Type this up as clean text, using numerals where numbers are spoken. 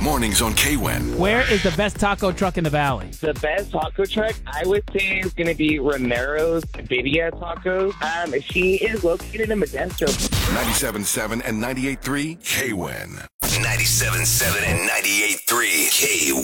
Mornings on K-Win. Where is the best taco truck in the valley? The best taco truck, I would say, is going to be Romero's Birria Tacos. She is located in Modesto. 97.7 and 98.3 K-Win. 97.7 and 98.3 K-Win.